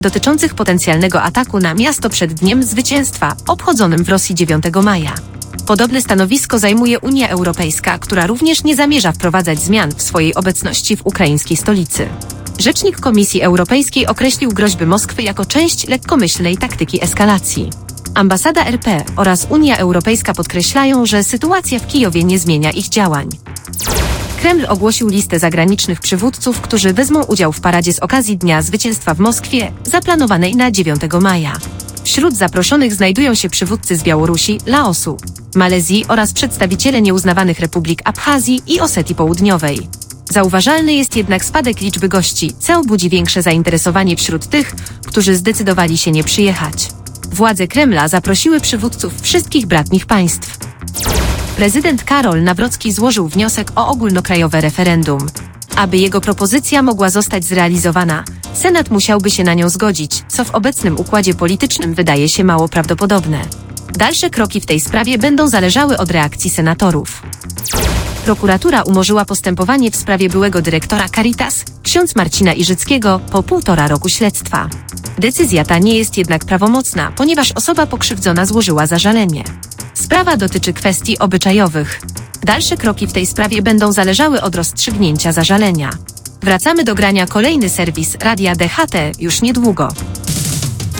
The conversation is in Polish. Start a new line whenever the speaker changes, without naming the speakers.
dotyczących potencjalnego ataku na miasto przed Dniem Zwycięstwa, obchodzonym w Rosji 9 maja. Podobne stanowisko zajmuje Unia Europejska, która również nie zamierza wprowadzać zmian w swojej obecności w ukraińskiej stolicy. Rzecznik Komisji Europejskiej określił groźby Moskwy jako część lekkomyślnej taktyki eskalacji. Ambasada RP oraz Unia Europejska podkreślają, że sytuacja w Kijowie nie zmienia ich działań. Kreml ogłosił listę zagranicznych przywódców, którzy wezmą udział w paradzie z okazji Dnia Zwycięstwa w Moskwie, zaplanowanej na 9 maja. Wśród zaproszonych znajdują się przywódcy z Białorusi, Laosu, Malezji oraz przedstawiciele nieuznawanych republik Abchazji i Osetii Południowej. Zauważalny jest jednak spadek liczby gości, co budzi większe zainteresowanie wśród tych, którzy zdecydowali się nie przyjechać. Władze Kremla zaprosiły przywódców wszystkich bratnich państw. Prezydent Karol Nawrocki złożył wniosek o ogólnokrajowe referendum. Aby jego propozycja mogła zostać zrealizowana, Senat musiałby się na nią zgodzić, co w obecnym układzie politycznym wydaje się mało prawdopodobne. Dalsze kroki w tej sprawie będą zależały od reakcji senatorów. Prokuratura umorzyła postępowanie w sprawie byłego dyrektora Caritas, ksiądz Marcina Iżyckiego, po 1,5 roku śledztwa. Decyzja ta nie jest jednak prawomocna, ponieważ osoba pokrzywdzona złożyła zażalenie. Sprawa dotyczy kwestii obyczajowych. Dalsze kroki w tej sprawie będą zależały od rozstrzygnięcia zażalenia. Wracamy do grania. Kolejny serwis Radia DHT już niedługo.